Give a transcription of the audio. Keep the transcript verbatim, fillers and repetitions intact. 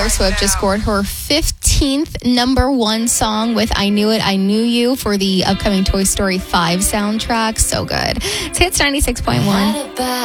Taylor Swift just scored her fifteenth number one song with I Knew It, I Knew You for the upcoming Toy Story five soundtrack. So good. It's Hits ninety-six point one.